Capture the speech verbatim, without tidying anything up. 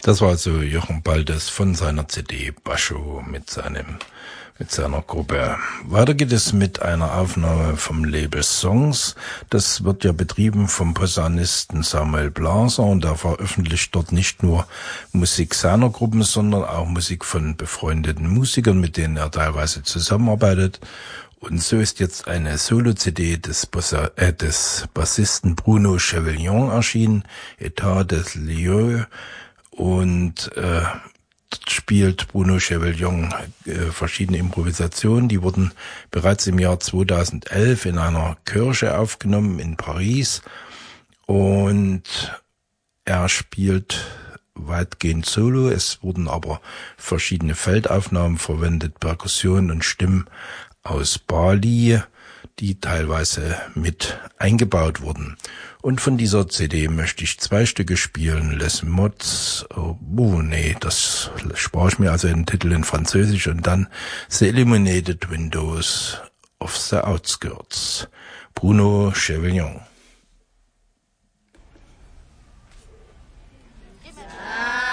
Das war also Jochen Baldes von seiner C D Bascho mit seinem, mit seiner Gruppe. Weiter geht es mit einer Aufnahme vom Label Songs. Das wird ja betrieben vom Posaunisten Samuel Blaser und er veröffentlicht dort nicht nur Musik seiner Gruppen, sondern auch Musik von befreundeten Musikern, mit denen er teilweise zusammenarbeitet. Und so ist jetzt eine Solo-C D des, Bossa, äh, des Bassisten Bruno Chevillon erschienen, État des Lieux. Und äh, dort spielt Bruno Chevillon äh, verschiedene Improvisationen. Die wurden bereits im Jahr zweitausendelf in einer Kirche aufgenommen in Paris. Und er spielt weitgehend solo. Es wurden aber verschiedene Feldaufnahmen verwendet, Perkussionen und Stimmen aus Bali, die teilweise mit eingebaut wurden. Und von dieser C D möchte ich zwei Stücke spielen. Les Mots, oh, oh nee, das spare ich mir also den Titel in Französisch und dann The Illuminated Windows of the Outskirts. Bruno Chevillon.